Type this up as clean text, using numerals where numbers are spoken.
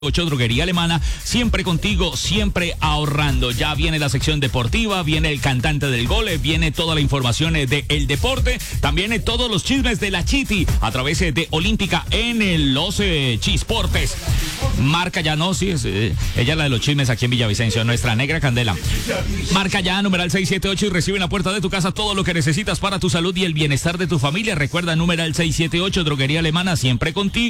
Droguería Alemana, siempre contigo, siempre ahorrando. Ya viene la sección deportiva, viene el cantante del gol, viene toda la información del deporte, también todos los chismes de la Chiti a través de Olímpica en los Chisportes. Marca ya, no, sí, ella es la de los chismes aquí en Villavicencio, nuestra negra candela. Marca ya, numeral 678 y recibe en la puerta de tu casa todo lo que necesitas para tu salud y el bienestar de tu familia. Recuerda, numeral 678, Droguería Alemana, siempre contigo.